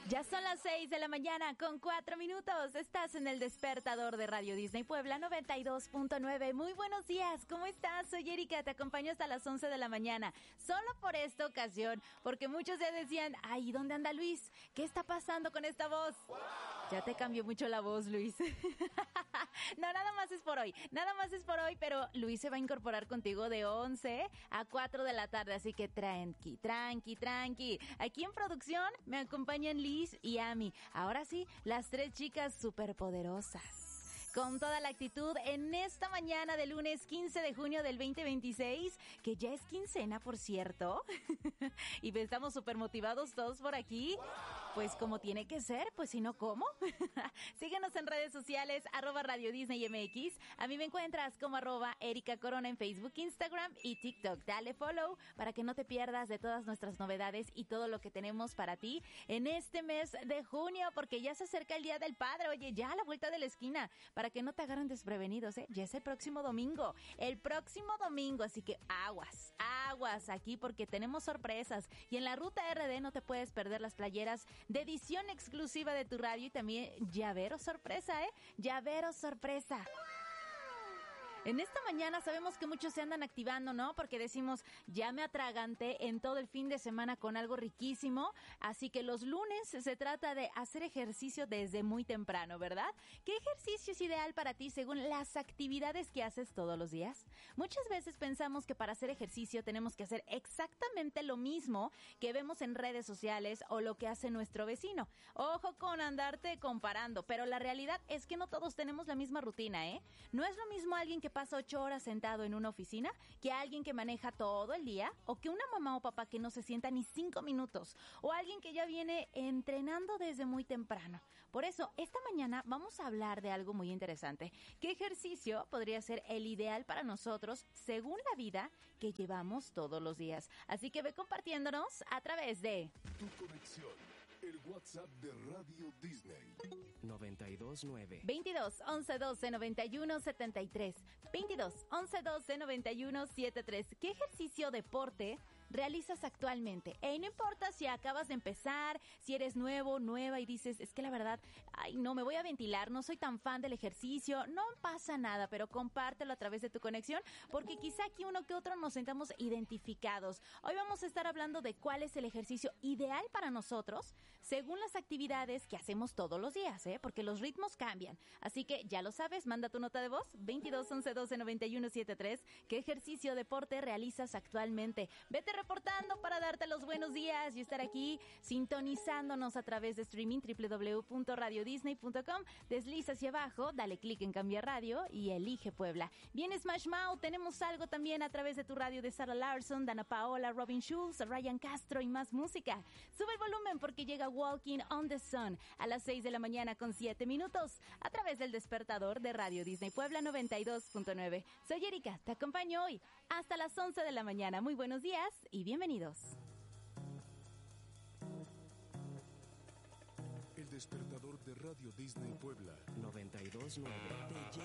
Ya son las 6 de la mañana con 4 minutos. Estás en el despertador de Radio Disney Puebla 92.9. Muy buenos días, ¿cómo estás? Soy Erika, te acompaño hasta las 11 de la mañana. Solo por esta ocasión, porque muchos ya decían, ay, ¿dónde anda Luis? ¿Qué está pasando con esta voz? ¡Wow! Ya te cambió mucho la voz, Luis. No, nada más es por hoy, pero Luis se va a incorporar contigo de 11 a 4 de la tarde, así que tranqui. Aquí en producción me acompañan Liz y Ami. Ahora sí, las tres chicas superpoderosas. Con toda la actitud en esta mañana de lunes 15 de junio del 2026, que ya es quincena, por cierto. Y estamos súper motivados todos por aquí. Pues como tiene que ser, pues si no, ¿cómo? Síguenos en redes sociales, @Radio Disney MX. A mí me encuentras como @Erika Corona en Facebook, Instagram y TikTok. Dale follow para que no te pierdas de todas nuestras novedades y todo lo que tenemos para ti en este mes de junio, porque ya se acerca el Día del Padre. Oye, ya a la vuelta de la esquina, para que no te agarren desprevenidos, ya es el próximo domingo, así que aguas aquí porque tenemos sorpresas y en la Ruta RD no te puedes perder las playeras de edición exclusiva de tu radio y también llavero sorpresa, llavero sorpresa. En esta mañana sabemos que muchos se andan activando, ¿no? Porque decimos, ya me atraganté en todo el fin de semana con algo riquísimo. Así que los lunes se trata de hacer ejercicio desde muy temprano, ¿verdad? ¿Qué ejercicio es ideal para ti según las actividades que haces todos los días? Muchas veces pensamos que para hacer ejercicio tenemos que hacer exactamente lo mismo que vemos en redes sociales o lo que hace nuestro vecino. Ojo con andarte comparando, pero la realidad es que no todos tenemos la misma rutina, ¿eh? No es lo mismo alguien que pasa 8 horas sentado en una oficina que alguien que maneja todo el día, o que una mamá o papá que no se sienta ni 5 minutos, o alguien que ya viene entrenando desde muy temprano. Por eso, esta mañana vamos a hablar de algo muy interesante. ¿Qué ejercicio podría ser el ideal para nosotros según la vida que llevamos todos los días? Así que ve compartiéndonos a través de Tu conexión, el WhatsApp de Radio Disney. 929 22 11 12 91 73. 22 11 12 91 73. ¿Qué ejercicio o deporte realizas actualmente? No importa si acabas de empezar, si eres nuevo, nueva y dices, es que la verdad, ay no, me voy a ventilar, no soy tan fan del ejercicio, no pasa nada, pero compártelo a través de tu conexión, porque quizá aquí uno que otro nos sentamos identificados. Hoy vamos a estar hablando de cuál es el ejercicio ideal para nosotros, según las actividades que hacemos todos los días, porque los ritmos cambian. Así que ya lo sabes, manda tu nota de voz, 22 11 12 91 73. ¿Qué ejercicio o deporte realizas actualmente? Vete reportando para darte los buenos días y estar aquí sintonizándonos a través de streaming www.radiodisney.com. Desliza hacia abajo, dale clic en cambiar radio y elige Puebla. Viene Smash Mouth, tenemos algo también a través de tu radio de Sarah Larson, Dana Paola, Robin Schulz, Ryan Castro y más música. Sube el volumen porque llega Walking on the Sun a las 6 de la mañana con 7 minutos a través del despertador de Radio Disney Puebla 92.9. Soy Erika, te acompaño hoy hasta las 11 de la mañana. Muy buenos días y bienvenidos. El despertador de Radio Disney Puebla 929.